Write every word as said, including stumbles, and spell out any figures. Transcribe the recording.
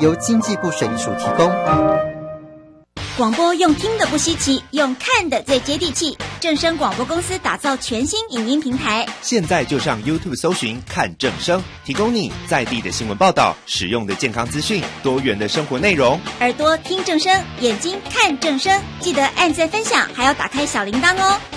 由经济部水利署提供。 广播用听的不稀奇，用看的最接地气。正声广播公司打造全新影音平台， 现在就上 YouTube 搜寻看正声，提供你在地的新闻报道、实用的健康资讯、多元的生活内容。 耳朵听正声，眼睛看正声，记得按赞分享，还要打开小铃铛哦。